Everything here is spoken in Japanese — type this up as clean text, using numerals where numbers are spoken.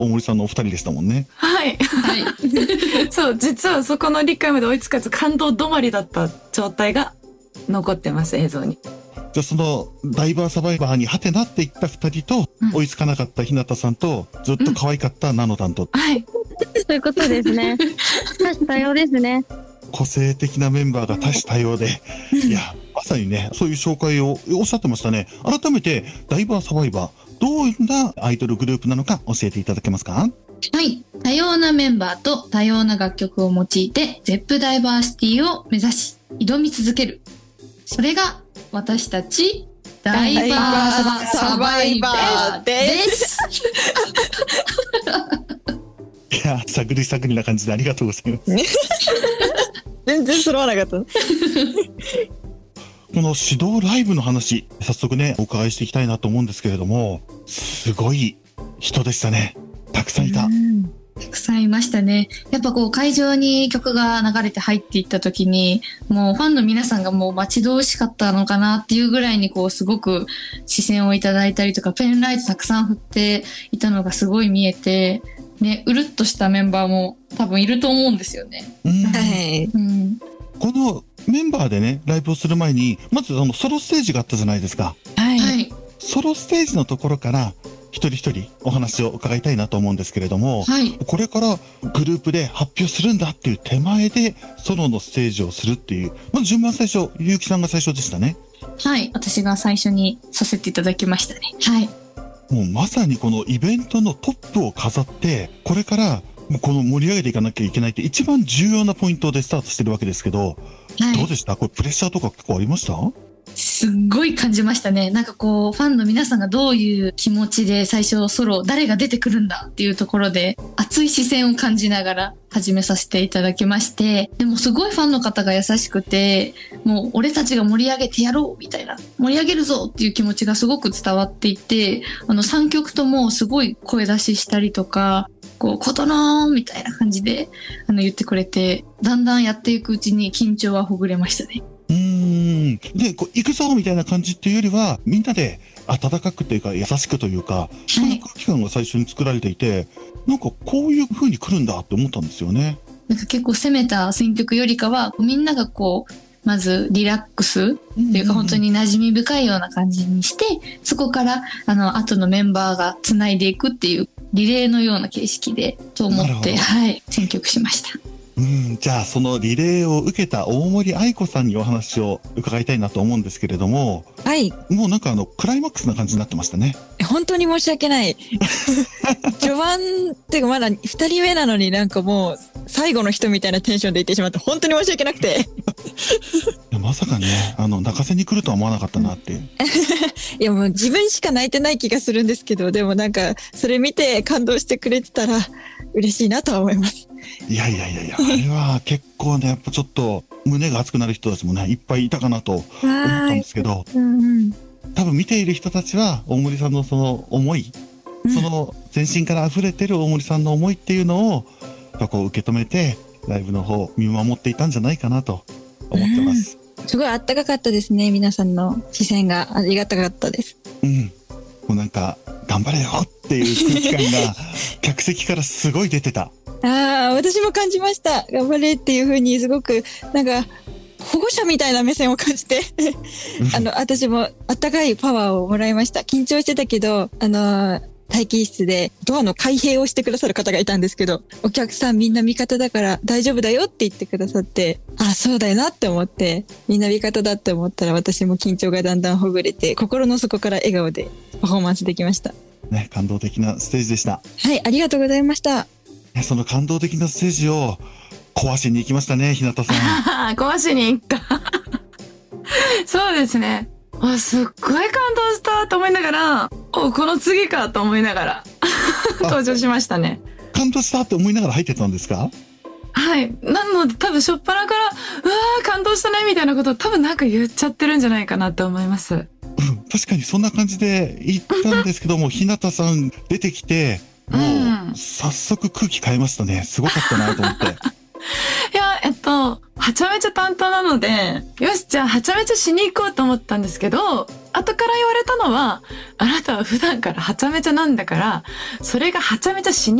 大森さんのお二人でしたもんね。 はい。 はい。 そう、実はそこの理解まで追いつかず感動止まりだった状態が残ってます、映像に。 じゃあそのダイバーサバイバーにハテナって言った二人と、追いつかなかった日向さんと、ずっと可愛かったナノタンと。 はい。 そういうことですね。多種多様ですね。 個性的なメンバーが多種多様で、いや、まさにね、そういう紹介をおっしゃってましたね。改めて、ダイバーサバイバー、どういったアイドルグループなのか教えていただけますか？ はい。多様なメンバーと多様な楽曲を用いて、ゼップダイバーシティを目指し、挑み続ける。それが、私たち、ダイバーサバイバーです。 いや、探り探りな感じでありがとうございます。 全然揃わなかった。 この指導ライブの話、早速ね、お伺いしていきたいなと思うんですけれども、すごい人でしたね。たくさんいた。 たくさんいましたね。やっぱこう会場に曲が流れて入っていった時に、もうファンの皆さんがもう待ち遠しかったのかなっていうぐらいにこうすごく視線をいただいたりとか、ペンライトたくさん振っていたのがすごい見えて、ね、うるっとしたメンバーも多分いると思うんですよね。 はい。 このメンバーでね、ライブをする前に、まずソロステージがあったじゃないですか。 はい。 はい。 ソロステージのところから、一人一人お話を伺いたいなと思うんですけれども、 はい。 これからグループで発表するんだっていう手前でソロのステージをするっていう、まず順番最初、ゆうきさんが最初でしたね。 はい。私が最初にさせていただきましたね。はい。 もうまさにこのイベントのトップを飾って、これからもうこの盛り上げていかなきゃいけないって一番重要なポイントでスタートしてるわけですけど、 はい、 どうでした？これプレッシャーとか結構ありました？ すっごい感じましたね。なんかこう、ファンの皆さんがどういう気持ちで最初ソロ、誰が出てくるんだっていうところで、熱い視線を感じながら始めさせていただきまして、でもすごいファンの方が優しくて、もう俺たちが盛り上げてやろうみたいな、盛り上げるぞっていう気持ちがすごく伝わっていて、3曲ともすごい声出ししたりとか、こう、ことのーみたいな感じで、言ってくれて、だんだんやっていくうちに緊張はほぐれましたね。 で、行くぞみたいな感じっていうよりは、みんなで温かくというか優しくというか、そんな空気感が最初に作られていて、なんかこういう風に来るんだって思ったんですよね。 なんか結構攻めた選曲よりかは、みんながこう、まずリラックスっていうか本当に馴染み深いような感じにして、そこから後のメンバーが繋いでいくっていうリレーのような形式でと思って、はい、選曲しました。 じゃあそのリレーを受けた大森愛子さんにお話を伺いたいなと思うんですけれども、 はい。 もうなんかクライマックスな感じになってましたね。 本当に申し訳ない。序盤っていうかまだ2人目なのになんかもう最後の人みたいなテンションでいってしまって本当に申し訳なくて。 いやまさかね、泣かせに来るとは思わなかったなって。 いやもう自分しか泣いてない気がするんですけど、でもなんかそれ見て感動してくれてたら嬉しいなとは思います。 いや、あれは結構ね、やっぱちょっと胸が熱くなる人たちもね、いっぱいいたかなと思ったんですけど、多分見ている人たちは大森さんのその思い、その全身から溢れてる大森さんの思いっていうのを、こう受け止めて、ライブの方見守っていたんじゃないかなと思ってます。 すごいあったかかったですね。皆さんの視線がありがたかったです。 もうなんか、頑張れよっていう空気感が、客席からすごい出てた。 私も感じました。頑張れっていう風にすごく、なんか、保護者みたいな目線を感じて、私もあったかいパワーをもらいました。緊張してたけど、待機室でドアの開閉をしてくださる方がいたんですけど、お客さんみんな味方だから大丈夫だよって言ってくださって、そうだよなって思って、みんな味方だって思ったら私も緊張がだんだんほぐれて、心の底から笑顔でパフォーマンスできました。 ね、感動的なステージでした。 はい、ありがとうございました。 その感動的なステージを壊しに行きましたね、日向さん。 壊しに行った。そうですね。すっごい感動したと思いながら、この次かと思いながら登場しましたね。 感動したって思いながら入ってたんですか？ はい。なので多分初っ端から、感動したねみたいなことを多分なんか言っちゃってるんじゃないかなって思います。 確かにそんな感じで言ったんですけども、日向さん出てきて、もう早速空気変えましたね。すごかったなと思って。 いや、はちゃめちゃ担当なので、よし、じゃあはちゃめちゃしに行こうと思ったんですけど、 後から言われたのは、あなたは普段からはちゃめちゃなんだから、それがはちゃめちゃしに